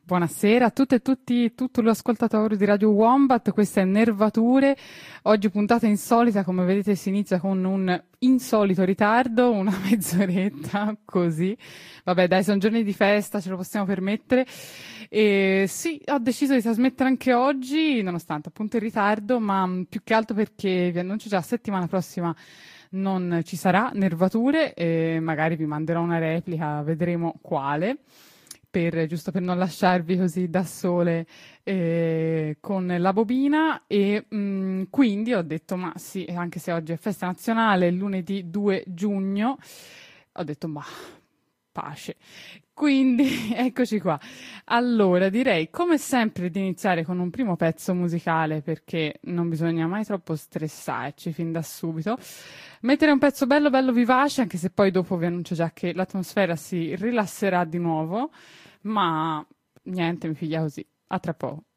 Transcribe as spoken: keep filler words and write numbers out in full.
Buonasera a tutte e tutti, tutto l'ascoltatore di Radio Wombat, questa è Nervature, oggi puntata insolita, come vedete si inizia con un insolito ritardo, una mezz'oretta così, vabbè dai sono giorni di festa, ce lo possiamo permettere, e sì ho deciso di trasmettere anche oggi, nonostante appunto il ritardo, ma mh, più che altro perché vi annuncio già la settimana prossima non ci sarà Nervature e magari vi manderò una replica, vedremo quale. Per, giusto per non lasciarvi così da sole eh, con la bobina e mh, quindi ho detto ma sì, anche se oggi è festa nazionale, lunedì due giugno, ho detto ma pace. Quindi eccoci qua. Allora direi come sempre di iniziare con un primo pezzo musicale perché non bisogna mai troppo stressarci fin da subito. Mettere un pezzo bello bello vivace, anche se poi dopo vi annuncio già che l'atmosfera si rilasserà di nuovo. Ma niente, mi figlia così. A tra poco.